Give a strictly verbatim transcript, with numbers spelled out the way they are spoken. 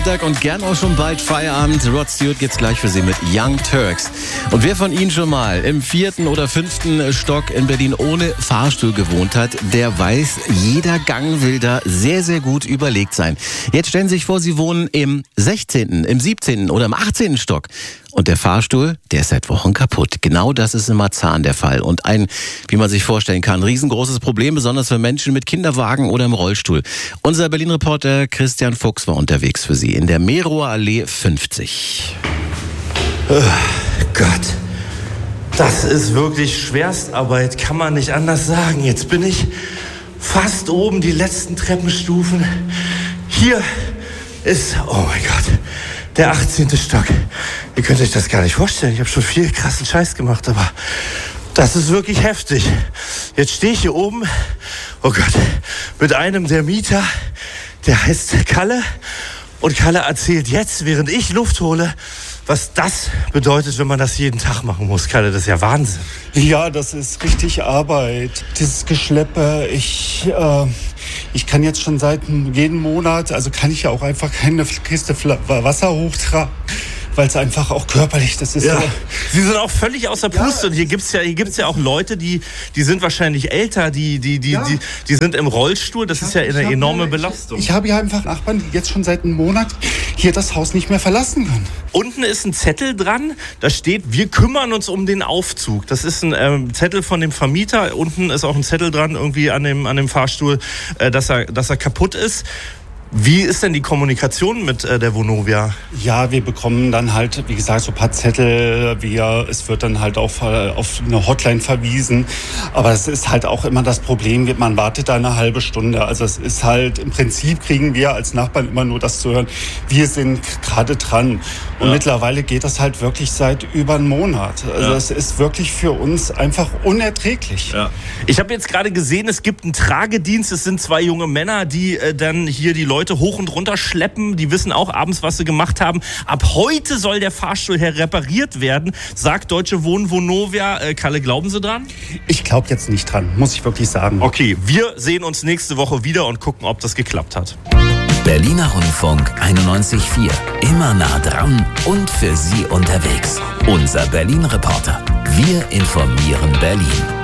Und gern auch schon bald Feierabend. Rod Stewart geht's gleich für Sie mit Young Turks. Und wer von Ihnen schon mal im vierten oder fünften Stock in Berlin ohne Fahrstuhl gewohnt hat, der weiß, jeder Gang will da sehr, sehr gut überlegt sein. Jetzt stellen Sie sich vor, Sie wohnen im sechzehnten, im siebzehnten oder im achtzehnten Stock. Und der Fahrstuhl, der ist seit Wochen kaputt. Genau das ist in Marzahn der Fall. Und ein, wie man sich vorstellen kann, riesengroßes Problem, besonders für Menschen mit Kinderwagen oder im Rollstuhl. Unser Berlin-Reporter Christian Fuchs war unterwegs für Sie in der Merower Allee fünfzig. Oh Gott, das ist wirklich Schwerstarbeit, kann man nicht anders sagen. Jetzt bin ich fast oben, die letzten Treppenstufen. Hier ist, oh mein Gott, der achtzehnte Stock. Ihr könnt euch das gar nicht vorstellen. Ich habe schon viel krassen Scheiß gemacht, aber das ist wirklich heftig. Jetzt stehe ich hier oben, oh Gott, mit einem der Mieter, der heißt Kalle. Und Kalle erzählt jetzt, während ich Luft hole, was das bedeutet, wenn man das jeden Tag machen muss. Kalle, das ist ja Wahnsinn. Ja, das ist richtig Arbeit. Dieses Geschleppe, ich, äh, ich kann jetzt schon seit jedem Monat, also kann ich ja auch einfach keine Kiste Wasser hochtragen, weil es einfach auch körperlich, das ist ja. so. Sie sind auch völlig außer Puste. Ja. Und hier gibt's ja, hier gibt's ja auch Leute, die, die sind wahrscheinlich älter, die, die, die, ja. die, die sind im Rollstuhl. Das ich ist hab, ja eine enorme hab, Belastung. Ich, ich habe ja einfach Nachbarn, die jetzt schon seit einem Monat hier das Haus nicht mehr verlassen können. Unten ist ein Zettel dran, da steht, wir kümmern uns um den Aufzug. Das ist ein ähm, Zettel von dem Vermieter. Unten ist auch ein Zettel dran, irgendwie an dem, an dem Fahrstuhl, äh, dass er, dass er kaputt ist. Wie ist denn die Kommunikation mit äh, der Vonovia? Ja, wir bekommen dann halt, wie gesagt, so ein paar Zettel. Wir, es wird dann halt auch auf eine Hotline verwiesen. Aber es ist halt auch immer das Problem, man wartet da eine halbe Stunde. Also es ist halt, im Prinzip kriegen wir als Nachbarn immer nur das zu hören, wir sind gerade dran. Und ja. mittlerweile geht das halt wirklich seit über einem Monat. Also es ja. ist wirklich für uns einfach unerträglich. Ja. Ich habe jetzt gerade gesehen, es gibt einen Tragedienst. Es sind zwei junge Männer, die äh, dann hier die Leute hoch und runter schleppen. Die wissen auch abends, was sie gemacht haben. Ab heute soll der Fahrstuhl her repariert werden, sagt Deutsche Wohnen Vonovia. Äh, Kalle, glauben Sie dran? Ich glaube jetzt nicht dran, muss ich wirklich sagen. Okay, wir sehen uns nächste Woche wieder und gucken, ob das geklappt hat. Berliner Rundfunk einundneunzig Komma vier. Immer nah dran und für Sie unterwegs. Unser Berlin-Reporter. Wir informieren Berlin.